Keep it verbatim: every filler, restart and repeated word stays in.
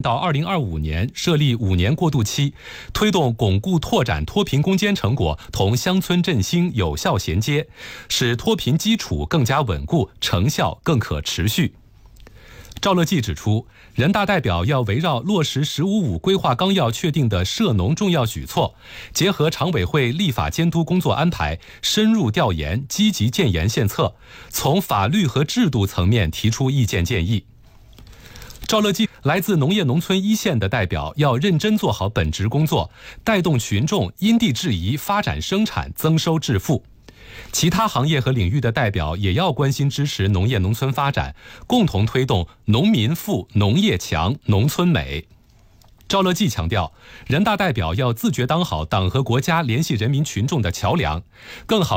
到二零二五年设立五年过渡期，推动巩固拓展脱贫攻坚成果同乡村振兴有效衔接，使脱贫基础更加稳固，成效更可持续。赵乐际指出，人大代表要围绕落实“十五五”规划纲要确定的涉农重要举措，结合常委会立法监督工作安排，深入调研，积极建言献策，从法律和制度层面提出意见建议。赵乐际来自农业农村一线的代表要认真做好本职工作，带动群众因地制宜发展生产，增收致富。其他行业和领域的代表也要关心支持农业农村发展，共同推动农民富、农业强、农村美。赵乐际强调，人大代表要自觉当好党和国家联系人民群众的桥梁，更好